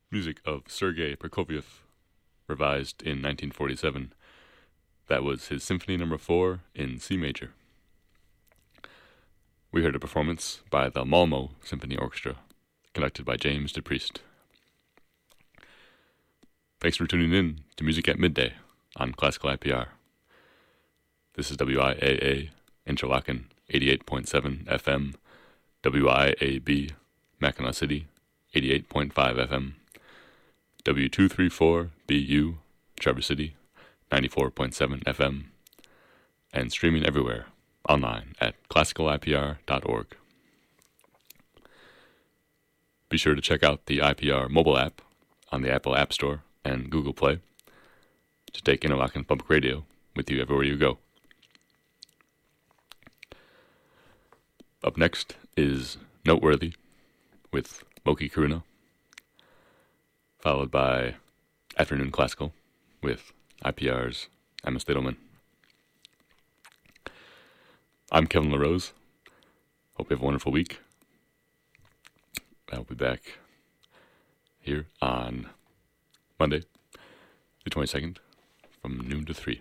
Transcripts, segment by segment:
music of Sergei Prokofiev, revised in 1947. That was his Symphony No. 4 in C major. We heard a performance by the Malmo Symphony Orchestra, conducted by James DePriest. Thanks for tuning in to Music at Midday on Classical IPR. This is WIAA Interlaken 88.7 FM, WIAB Mackinac City 88.5 FM, W234BU Traverse City 94.7 FM, and streaming everywhere online at classicalipr.org. Be sure to check out the IPR mobile app on the Apple App Store and Google Play to take Interlaken Public Radio with you everywhere you go. Up next is Noteworthy with Loki Karuna, followed by Afternoon Classical with IPR's Emma Stadelman. I'm Kevin LaRose. Hope you have a wonderful week. I'll be back here on Monday, the 22nd, from noon to 3.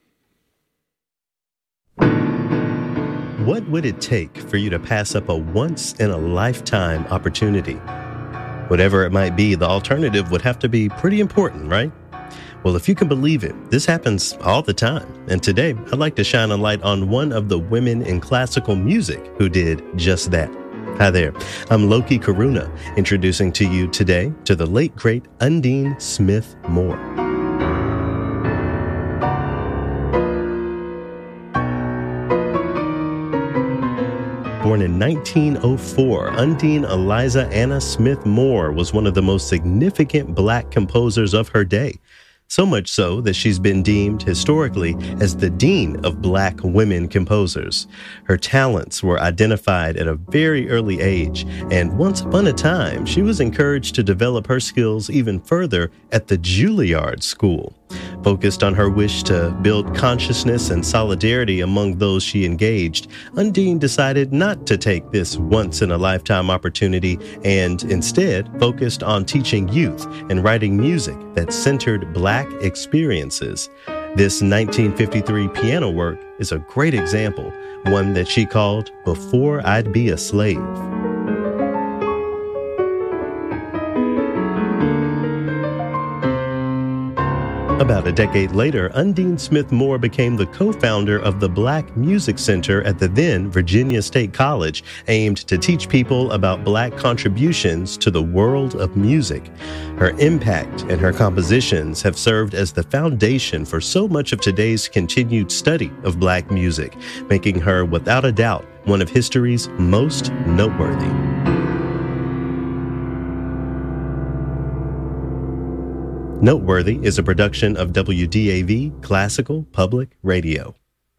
What would it take for you to pass up a once-in-a-lifetime opportunity? Whatever it might be, the alternative would have to be pretty important, right? Well, if you can believe it, this happens all the time. And today, I'd like to shine a light on one of the women in classical music who did just that. Hi there, I'm Loki Karuna, introducing to you today to the late, great Undine Smith Moore. Born in 1904, Undine Eliza Anna Smith Moore was one of the most significant Black composers of her day. So much so that she's been deemed historically as the dean of Black women composers. Her talents were identified at a very early age, and once upon a time, she was encouraged to develop her skills even further at the Juilliard School. Focused on her wish to build consciousness and solidarity among those she engaged, Undine decided not to take this once-in-a-lifetime opportunity and instead focused on teaching youth and writing music that centered Black experiences. This 1953 piano work is a great example, one that she called Before I'd Be a Slave. About a decade later, Undine Smith Moore became the co-founder of the Black Music Center at the then Virginia State College, aimed to teach people about Black contributions to the world of music. Her impact and her compositions have served as the foundation for so much of today's continued study of Black music, making her, without a doubt, one of history's most noteworthy. Noteworthy is a production of WDAV Classical Public Radio.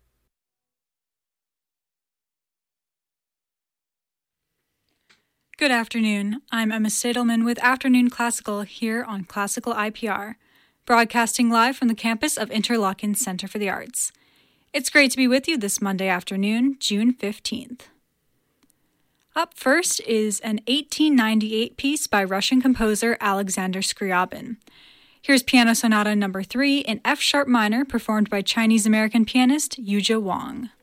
Good afternoon. I'm Emma Stadelman with Afternoon Classical here on Classical IPR, broadcasting live from the campus of Interlaken Center for the Arts. It's great to be with you this Monday afternoon, June 15th. Up first is an 1898 piece by Russian composer Alexander Scriabin. Here's Piano Sonata No. 3 in F-sharp minor, performed by Chinese-American pianist Yuzha Wang.